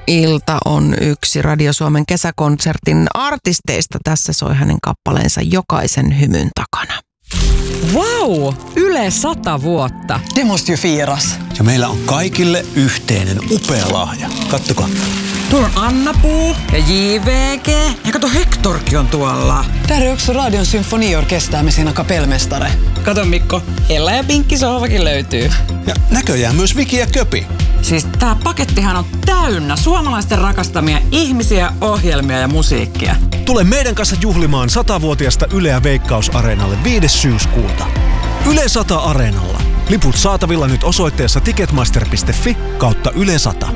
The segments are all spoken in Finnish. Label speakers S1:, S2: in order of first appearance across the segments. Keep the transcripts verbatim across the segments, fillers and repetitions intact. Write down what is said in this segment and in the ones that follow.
S1: Ilta on yksi Radio Suomen kesäkonsertin artisteista. Tässä soi hänen kappaleensa Jokaisen hymyn takana.
S2: Wow! Yle sata vuotta.
S3: Det måste ju firas.
S4: Ja meillä on kaikille yhteinen upea lahja. Kattokaa.
S2: Tuolla on Anna-Puu ja J V G. Ja kato, Hektorkin on tuolla.
S3: Där är också Radion symfoniorkester med sina kapellmästare.
S2: Kato Mikko, Ella ja Pinkki sohvakin löytyy.
S4: Ja näköjään myös Viki ja Köpi.
S2: Siis tää pakettihan on täynnä suomalaisten rakastamia ihmisiä, ohjelmia ja musiikkia.
S5: Tule meidän kanssa juhlimaan satavuotiasta Yleä Veikkaus-areenalle viides syyskuuta. Yle sata Areenalla. Liput saatavilla nyt osoitteessa ticketmaster piste fi kautta Yle sata.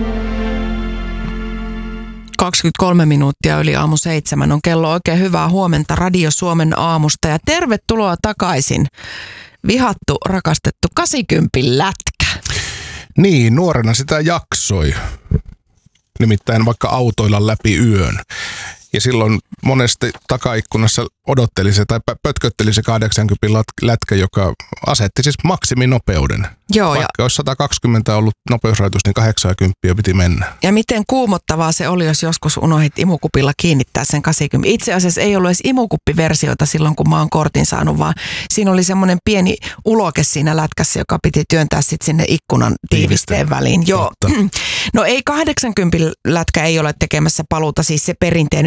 S1: kaksikymmentäkolme minuuttia yli aamu seitsemän on kello. Oikein hyvää huomenta Radio Suomen aamusta ja tervetuloa takaisin. Vihattu, rakastettu kahdeksankymmentä lätkä.
S6: Niin, nuorena sitä jaksoi. Nimittäin vaikka autoilla läpi yön. Ja silloin monesti takaikkunassa odotteli se tai pötkötteli se kahdeksankymmentä lätkä, joka asetti siis maksiminopeuden.
S1: Joo,
S6: vaikka ja olisi sata kaksikymmentä ollut nopeusrajoitus, niin kahdeksankymmentä piti mennä.
S1: Ja miten kuumottavaa se oli, jos joskus unohdit imukupilla kiinnittää sen kahdeksankymmentä. Itse asiassa ei ollut edes imukuppiversioita silloin, kun mä oon kortin saanut, vaan siinä oli semmoinen pieni uloke siinä lätkässä, joka piti työntää sitten sinne ikkunan tiivisteen väliin. Joo. No ei kahdeksankymmentä lätkä ei ole tekemässä paluuta, siis se perinteinen